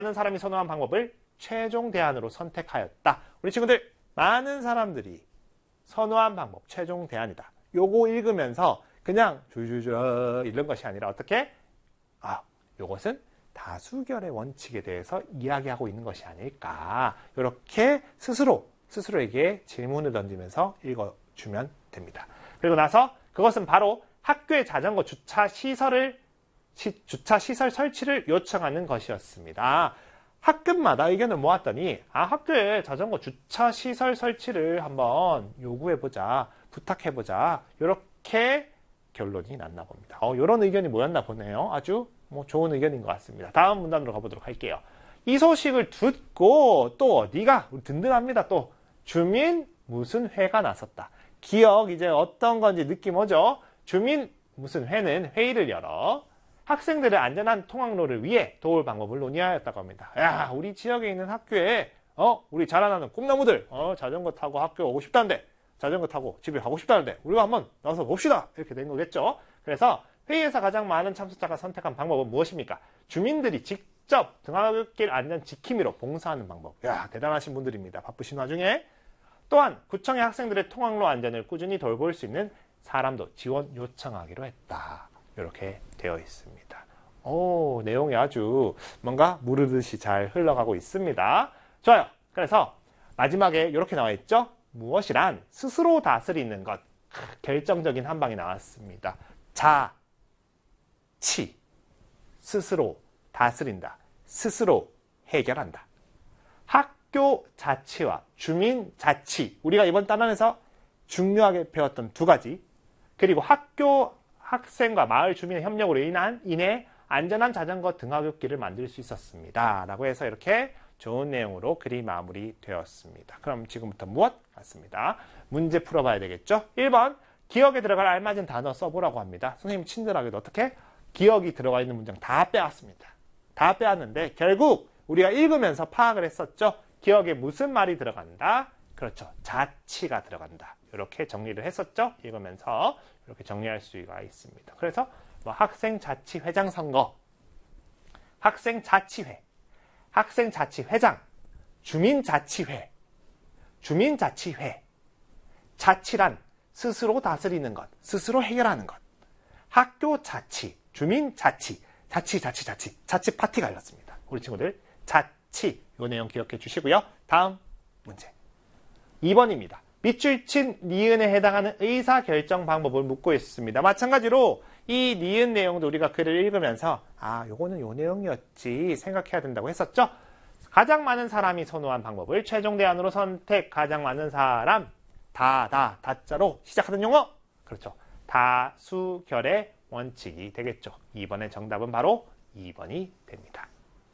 많은 사람이 선호한 방법을 최종 대안으로 선택하였다. 우리 친구들, 많은 사람들이 선호한 방법, 최종 대안이다. 요거 읽으면서 그냥 줄줄줄 이런 것이 아니라 어떻게? 요것은 다수결의 원칙에 대해서 이야기하고 있는 것이 아닐까. 이렇게 스스로에게 질문을 던지면서 읽어주면 됩니다. 그리고 나서 그것은 바로 학교의 자전거 주차 시설 설치를 요청하는 것이었습니다. 학급마다 의견을 모았더니 학교에 자전거 주차 시설 설치를 한번 요구해보자, 부탁해보자, 이렇게 결론이 났나 봅니다. 이런 의견이 모였나 보네요. 아주 좋은 의견인 것 같습니다. 다음 문단으로 가보도록 할게요. 이 소식을 듣고 또 어디가 든든합니다. 또 주민 무슨 회가 나섰다. 기억 이제 어떤 건지 느낌 오죠? 주민 무슨 회는 회의를 열어 학생들의 안전한 통학로를 위해 도울 방법을 논의하였다고 합니다. 야, 우리 지역에 있는 학교에 우리 자라나는 꿈나무들 자전거 타고 학교 오고 싶다는데, 자전거 타고 집에 가고 싶다는데 우리가 한번 나와서 봅시다. 이렇게 된 거겠죠. 그래서 회의에서 가장 많은 참석자가 선택한 방법은 무엇입니까? 주민들이 직접 등하굣길 안전 지킴이로 봉사하는 방법. 야, 대단하신 분들입니다. 바쁘신 와중에. 또한 구청의 학생들의 통학로 안전을 꾸준히 돌볼 수 있는 사람도 지원 요청하기로 했다. 이렇게 되어 있습니다. 내용이 아주 뭔가 무르듯이 잘 흘러가고 있습니다. 좋아요. 그래서 마지막에 이렇게 나와 있죠. 무엇이란 스스로 다스리는 것. 결정적인 한 방이 나왔습니다. 자치. 스스로 다스린다. 스스로 해결한다. 학교 자치와 주민 자치. 우리가 이번 단원에서 중요하게 배웠던 두 가지. 그리고 학교 학생과 마을 주민의 협력으로 인해 안전한 자전거 등하굣길을 만들 수 있었습니다. 라고 해서 이렇게 좋은 내용으로 글이 마무리되었습니다. 그럼 지금부터 무엇? 같습니다. 문제 풀어봐야 되겠죠? 1번, 기억에 들어갈 알맞은 단어 써보라고 합니다. 선생님 친절하게도 어떻게? 기억이 들어가 있는 문장 다 빼왔습니다. 다 빼왔는데 결국 우리가 읽으면서 파악을 했었죠? 기억에 무슨 말이 들어간다? 그렇죠. 자치가 들어간다. 이렇게 정리를 했었죠? 읽으면서 이렇게 정리할 수가 있습니다. 그래서 학생자치회장 선거, 학생자치회, 학생자치회장, 주민자치회, 주민자치회. 자치란 스스로 다스리는 것, 스스로 해결하는 것. 학교 자치, 주민자치, 자치 파티가 열렸습니다. 우리 친구들 자치, 이 내용 기억해 주시고요. 다음 문제 2번입니다. 밑줄 친 니은에 해당하는 의사결정 방법을 묻고 있습니다. 마찬가지로 이 니은 내용도 우리가 글을 읽으면서 요거는 요 내용이었지 생각해야 된다고 했었죠. 가장 많은 사람이 선호한 방법을 최종 대안으로 선택. 가장 많은 사람, 다자로 시작하는 용어. 그렇죠. 다수결의 원칙이 되겠죠. 2번의 정답은 바로 2번이 됩니다.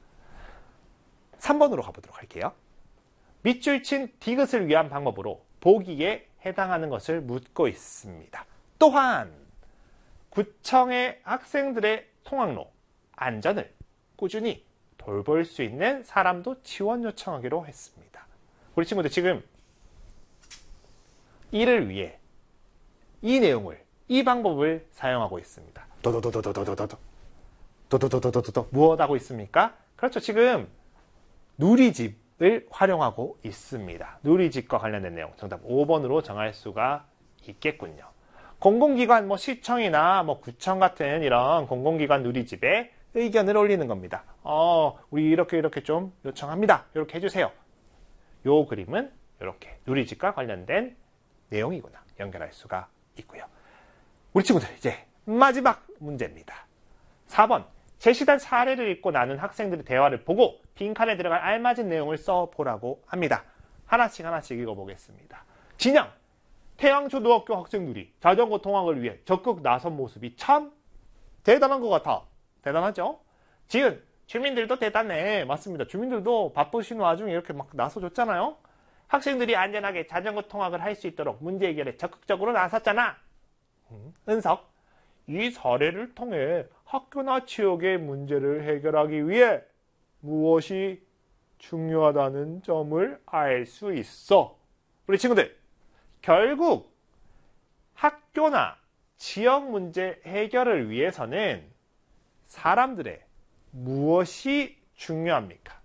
3번으로 가보도록 할게요. 밑줄 친 디귿을 위한 방법으로 보기에 해당하는 것을 묻고 있습니다. 또한 구청의 학생들의 통학로 안전을 꾸준히 돌볼 수 있는 사람도 지원 요청하기로 했습니다. 우리 친구들 지금 이를 위해 이 내용을, 이 방법을 사용하고 있습니다. 무엇 하고 있습니까? 그렇죠. 지금 누리집을 활용하고 있습니다. 누리집과 관련된 내용, 정답 5번으로 정할 수가 있겠군요. 공공기관, 시청이나 구청 같은 이런 공공기관 누리집에 의견을 올리는 겁니다. 우리 이렇게 좀 요청합니다. 이렇게 해주세요. 요 그림은 이렇게 누리집과 관련된 내용이구나. 연결할 수가 있고요. 우리 친구들 이제 마지막 문제입니다. 4번. 제시된 사례를 읽고 나눈 학생들의 대화를 보고 빈칸에 들어갈 알맞은 내용을 써보라고 합니다. 하나씩 읽어보겠습니다. 진영. 태양초등학교 학생들이 자전거 통학을 위해 적극 나선 모습이 참 대단한 것 같아. 대단하죠? 지은. 주민들도 대단해. 맞습니다. 주민들도 바쁘신 와중에 이렇게 막 나서줬잖아요. 학생들이 안전하게 자전거 통학을 할 수 있도록 문제 해결에 적극적으로 나섰잖아. 은석. 이 사례를 통해 학교나 지역의 문제를 해결하기 위해 무엇이 중요하다는 점을 알 수 있어. 우리 친구들, 결국 학교나 지역 문제 해결을 위해서는 사람들의 무엇이 중요합니까?